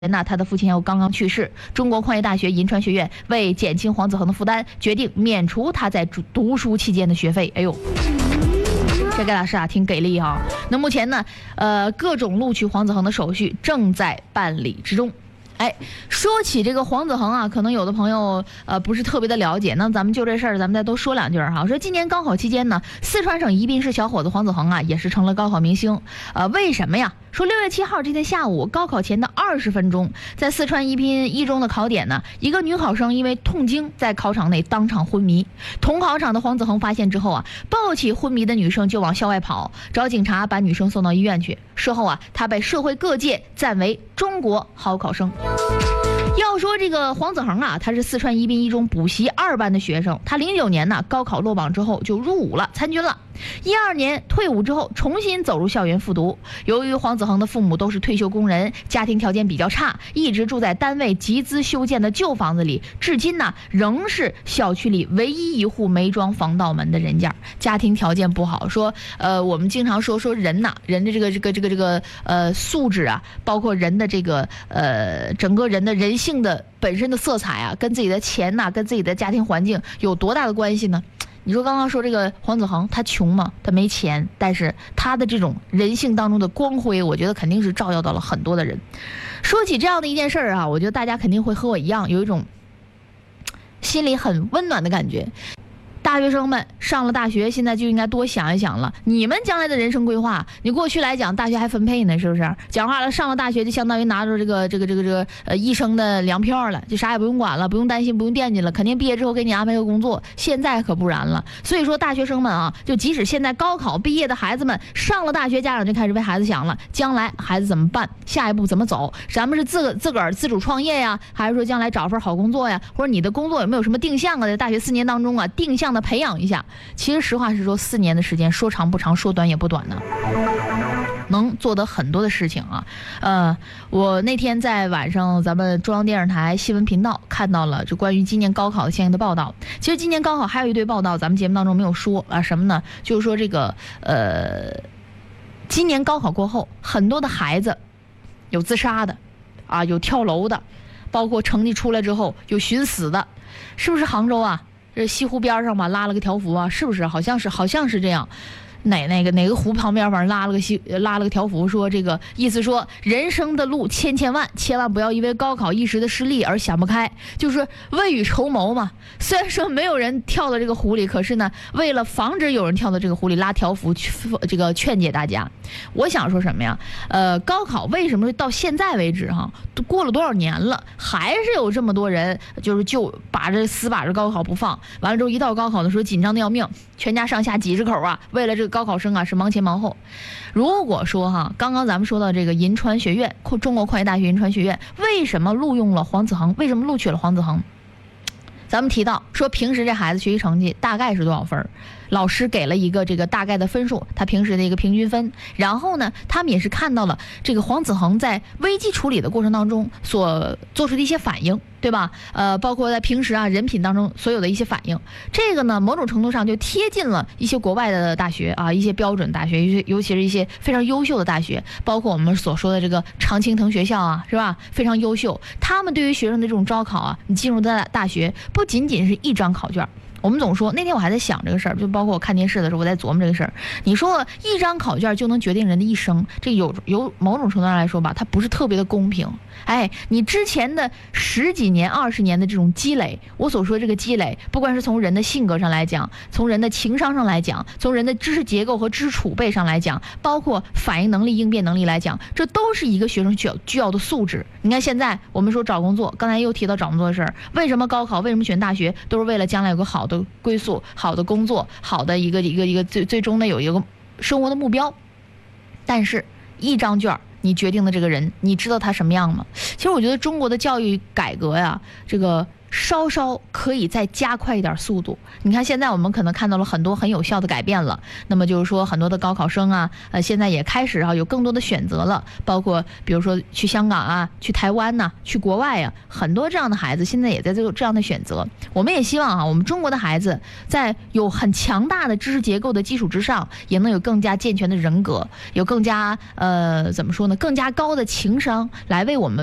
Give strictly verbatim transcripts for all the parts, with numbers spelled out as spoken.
那他的父亲又刚刚去世，中国矿业大学银川学院为减轻黄子恒的负担，决定免除他在读书期间的学费。哎呦，这个老师啊挺给力哈。那目前呢，呃，各种录取黄子恒的手续正在办理之中。哎，说起这个黄子恒啊，可能有的朋友呃不是特别的了解，那咱们就这事儿，咱们再多说两句哈。说今年高考期间呢，四川省宜宾市小伙子黄子恒啊，也是成了高考明星。呃，为什么呀？说六月七号这天下午，高考前的二十分钟，在四川宜宾一中的考点呢，一个女考生因为痛经在考场内当场昏迷。同考场的黄子恒发现之后啊，抱起昏迷的女生就往校外跑，找警察把女生送到医院去。事后啊，他被社会各界赞为中国好考生。要说这个黄子恒啊，他是四川宜宾一中补习二班的学生，他零九年呢高考落榜之后就入伍了，参军了。一二年退伍之后重新走入校园复读。由于黄子恒的父母都是退休工人，家庭条件比较差，一直住在单位集资修建的旧房子里，至今呢仍是小区里唯一一户没装防盗门的人家，家庭条件不好。说呃我们经常说说人呐、啊，人的这个这个这个这个呃素质啊，包括人的这个呃整个人的人性的本身的色彩啊，跟自己的钱呐、啊，跟自己的家庭环境有多大的关系呢？你说刚刚说这个黄子恒他穷吗？他没钱，但是他的这种人性当中的光辉，我觉得肯定是照耀到了很多的人。说起这样的一件事儿啊，我觉得大家肯定会和我一样有一种心里很温暖的感觉。大学生们上了大学，现在就应该多想一想了，你们将来的人生规划。你过去来讲，大学还分配呢，是不是？讲话了，上了大学就相当于拿着这个这个这个这个呃一生的粮票了，就啥也不用管了，不用担心，不用惦记了，肯定毕业之后给你安排个工作。现在可不然了，所以说大学生们啊，就即使现在高考毕业的孩子们上了大学，家长就开始为孩子想了，将来孩子怎么办？下一步怎么走？咱们是自个自个儿自主创业呀，还是说将来找份好工作呀？或者你的工作有没有什么定向啊？在大学四年当中啊，定向的培养一下。其实实话实说，四年的时间说长不长，说短也不短呢，能做得很多的事情啊。呃，我那天在晚上咱们中央电视台新闻频道看到了这关于今年高考的相应的报道。其实今年高考还有一堆报道，咱们节目当中没有说啊，什么呢？就是说这个呃，今年高考过后，很多的孩子有自杀的，啊，有跳楼的，包括成绩出来之后有寻死的，是不是杭州啊？这西湖边上嘛，拉了个条幅啊，是不是？好像是，好像是这样。哪哪个哪个湖旁边，反正拉了个西拉了个条幅，说这个意思说，人生的路千千万，千万不要因为高考一时的失利而想不开，就是未雨绸缪嘛。虽然说没有人跳到这个湖里，可是呢，为了防止有人跳到这个湖里，拉条幅去这个劝解大家。我想说什么呀？呃，高考为什么到现在为止哈，都过了多少年了，还是有这么多人就是就把这死把着高考不放，完了之后一到高考的时候紧张的要命，全家上下几十口啊，为了这个高考生啊是忙前忙后。如果说哈，刚刚咱们说到这个银川学院，中国矿业大学银川学院为什么录用了黄子恒？为什么录取了黄子恒？咱们提到说，平时这孩子学习成绩大概是多少分，老师给了一个这个大概的分数，他平时的一个平均分。然后呢，他们也是看到了这个黄子恒在危机处理的过程当中所做出的一些反应，对吧？呃，包括在平时啊人品当中所有的一些反应，这个呢某种程度上就贴近了一些国外的大学啊，一些标准大学，尤尤其是一些非常优秀的大学，包括我们所说的这个常青藤学校啊，是吧？非常优秀。他们对于学生的这种招考啊，你进入大大学不仅仅是一张考卷。我们总说，那天我还在想这个事儿，就包括我看电视的时候，我在琢磨这个事儿。你说一张考卷就能决定人的一生，这有有某种程度上来说吧，它不是特别的公平。哎，你之前的十几年、二十年的这种积累，我所说的这个积累，不管是从人的性格上来讲，从人的情商上来讲，从人的知识结构和知识储备上来讲，包括反应能力、应变能力来讲，这都是一个学生需要需要的素质。你看现在我们说找工作，刚才又提到找工作的事儿，为什么高考，为什么选大学，都是为了将来有个好的的归宿，好的工作，好的一个一个一个最最终的有一个生活的目标。但是一张卷你决定的这个人，你知道他什么样吗？其实我觉得中国的教育改革呀，这个稍稍可以再加快一点速度。你看现在我们可能看到了很多很有效的改变了，那么就是说很多的高考生啊，呃，现在也开始啊有更多的选择了，包括比如说去香港啊，去台湾呐、啊，去国外啊，很多这样的孩子现在也在做这样的选择。我们也希望啊，我们中国的孩子在有很强大的知识结构的基础之上，也能有更加健全的人格，有更加呃怎么说呢，更加高的情商，来为我们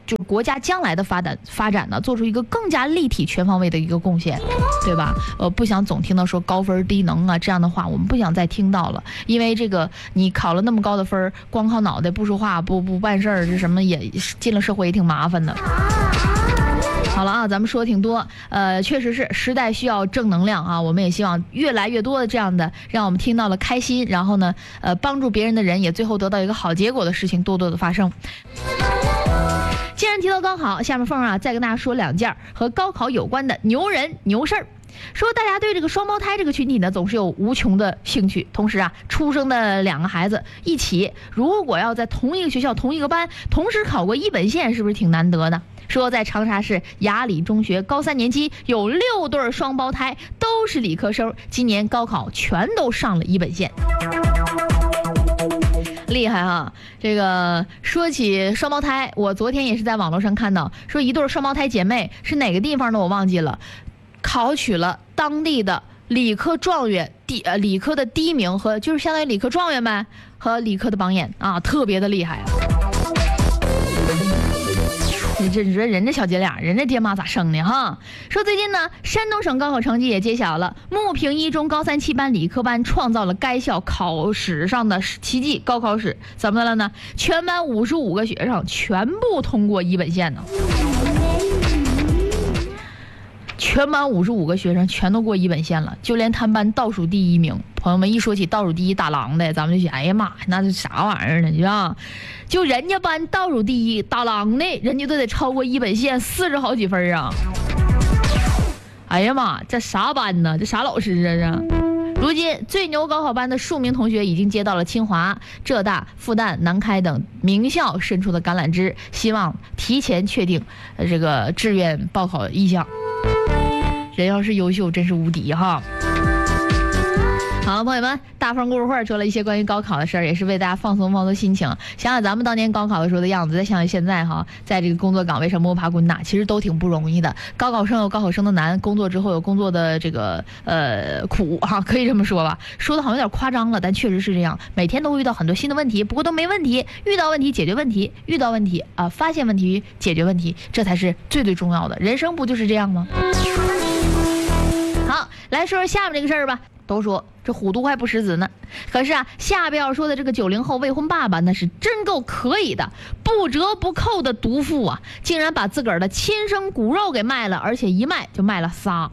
就国家将来的发展发展呢，做出一个更加立体、全方位的一个贡献，对吧？呃，不想总听到说高分低能啊这样的话，我们不想再听到了，因为这个你考了那么高的分，光靠脑袋不说话、不不办事儿，这什么也进了社会也挺麻烦的。好了啊，咱们说的挺多，呃，确实是时代需要正能量啊，我们也希望越来越多的这样的让我们听到了开心，然后呢，呃，帮助别人的人也最后得到一个好结果的事情多多的发生。既然提到高考，下面凤啊再跟大家说两件和高考有关的牛人牛事儿。说大家对这个双胞胎这个群体呢，总是有无穷的兴趣。同时啊，出生的两个孩子一起，如果要在同一个学校、同一个班，同时考过一本线，是不是挺难得的？说在长沙市雅礼中学高三年级有六对双胞胎，都是理科生，今年高考全都上了一本线。厉害哈！这个说起双胞胎，我昨天也是在网络上看到，说一对双胞胎姐妹是哪个地方的我忘记了，考取了当地的理科状元第呃理科的第一名和就是相当于理科状元呗和理科的榜眼啊，特别的厉害啊！你这你说人家小姐俩，人家爹妈咋生的哈？说最近呢，山东省高考成绩也揭晓了，牟平一中高三七班理科班创造了该校考史上的奇迹。高考史怎么的了呢？全班五十五个学生全部通过一本线呢。全班五十五个学生全都过一本线了，就连他们班倒数第一名，朋友们一说起倒数第一打狼的，咱们就想，哎呀妈，那是啥玩意儿呢？是吧？就人家班倒数第一打狼的，人家都得超过一本线四十好几分啊！哎呀妈，这啥班呢？这啥老师啊？这如今最牛高考班的数名同学已经接到了清华、浙大、复旦、南开等名校伸出的橄榄枝，希望提前确定呃这个志愿报考意向。人要是优秀真是无敌哈。好了，朋友们，大风故事会说了一些关于高考的事儿，也是为大家放松放松心情。想想咱们当年高考的时候的样子，再想想现在哈，在这个工作岗位上摸爬滚打，其实都挺不容易的。高考生有高考生的难，工作之后有工作的这个呃苦哈，可以这么说吧。说的好像有点夸张了，但确实是这样。每天都会遇到很多新的问题，不过都没问题。遇到问题解决问题，遇到问题啊、呃、发现问题解决问题，这才是最最重要的。人生不就是这样吗？好，来说说下面这个事儿吧。都说这虎毒还不食子呢，可是啊，下边要说的这个九零后未婚爸爸那是真够可以的，不折不扣的毒妇啊，竟然把自个儿的亲生骨肉给卖了，而且一卖就卖了仨。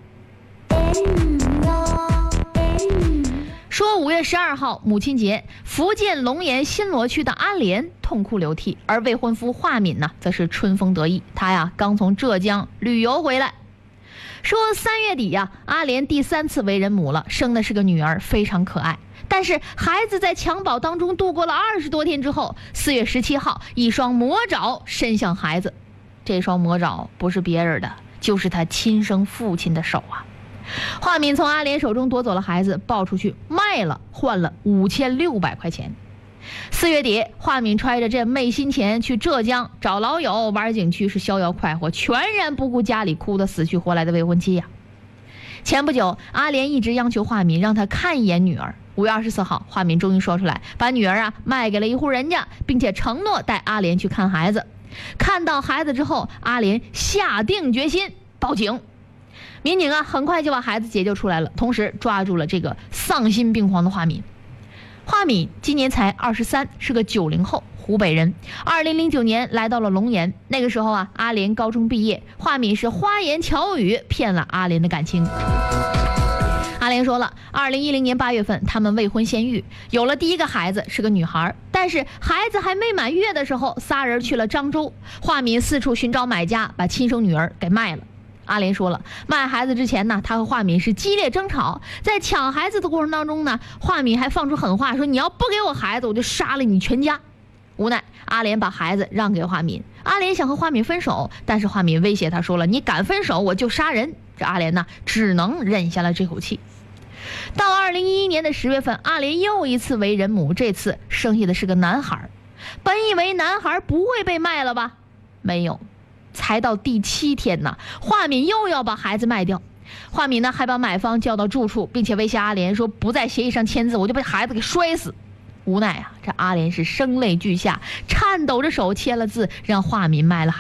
说五月十二号母亲节，福建龙岩新罗区的阿莲痛哭流涕，而未婚夫华敏呢，则是春风得意，他呀刚从浙江旅游回来。说三月底呀、啊，阿莲第三次为人母了，生的是个女儿，非常可爱。但是孩子在襁褓当中度过了二十多天之后，四月十七号，一双魔爪伸向孩子，这双魔爪不是别人的，就是他亲生父亲的手啊。华敏从阿莲手中夺走了孩子，抱出去卖了，换了五千六百块钱。四月底，华敏揣着这昧心钱去浙江找老友玩景区，是逍遥快活，全然不顾家里哭得死去活来的未婚妻呀、啊。前不久，阿莲一直央求华敏让他看一眼女儿。五月二十四号，华敏终于说出来，把女儿啊卖给了一户人家，并且承诺带阿莲去看孩子。看到孩子之后，阿莲下定决心报警。民警啊很快就把孩子解救出来了，同时抓住了这个丧心病狂的华敏。华敏今年才二十三，是个九零后，湖北人。二零零九年来到了龙岩，那个时候啊，阿莲高中毕业，华敏是花言巧语骗了阿莲的感情。阿莲说了，二零一零年八月份，他们未婚先育，有了第一个孩子，是个女孩。但是孩子还没满月的时候，仨人去了漳州，华敏四处寻找买家，把亲生女儿给卖了。阿莲说了，卖孩子之前呢，他和华敏是激烈争吵，在抢孩子的过程当中呢，华敏还放出狠话，说你要不给我孩子，我就杀了你全家。无奈阿莲把孩子让给华敏，阿莲想和华敏分手，但是华敏威胁他说了，你敢分手我就杀人。这阿莲呢只能忍下了这口气。到二零一一年的十月份，阿莲又一次为人母，这次生下的是个男孩。本以为男孩不会被卖了吧，没有，才到第七天呢，华敏又要把孩子卖掉。华敏呢还把买方叫到住处，并且威胁阿莲说，不在协议上签字，我就把孩子给摔死。 无奈啊，这阿莲是声泪俱下，颤抖着手签了字，让华民卖了